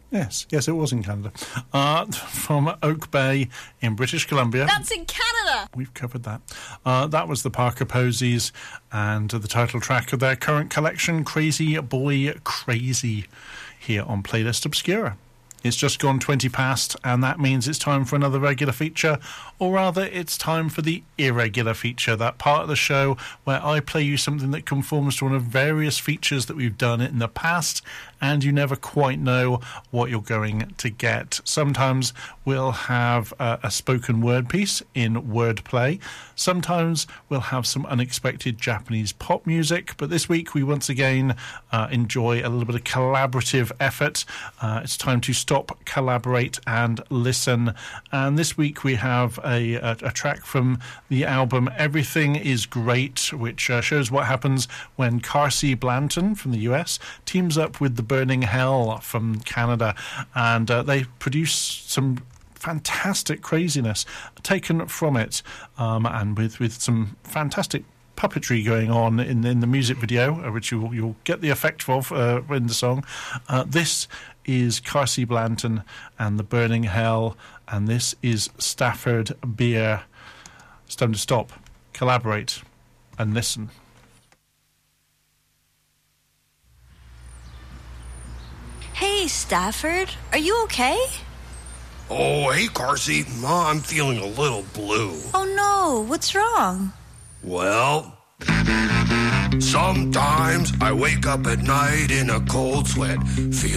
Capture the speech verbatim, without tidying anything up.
Yes, yes, it was in Canada. Uh, from Oak Bay in British Columbia. That's in Canada! We've covered that. Uh, that was the Parker Posies and the title track of their current collection, Crazy Boy Crazy, here on Playlist Obscura. It's just gone twenty past, and that means it's time for another regular feature, or rather, it's time for the irregular feature, that part of the show where I play you something that conforms to one of various features that we've done in the past, and you never quite know what you're going to get. Sometimes we'll have a, a spoken word piece in wordplay. Sometimes we'll have some unexpected Japanese pop music, but this week we once again uh, enjoy a little bit of collaborative effort. Uh, it's time to stop, collaborate, and listen. And this week we have a, a, a track from the album Everything Is Great, which uh, shows what happens when Carsey Blanton from the U S teams up with the Burning Hell from Canada, and uh, they produce some fantastic craziness taken from it, um, and with, with some fantastic puppetry going on in, in the music video, uh, which you, you'll get the effect of uh, in the song. Uh, this is Carsey Blanton and the Burning Hell, and this is Stafford Beer. It's time to stop, collaborate, and listen. Hey, Stafford, are you okay? Oh, hey, Carsey. Ma, I'm feeling a little blue. Oh, no. What's wrong? Well, sometimes I wake up at night in a cold sweat, feel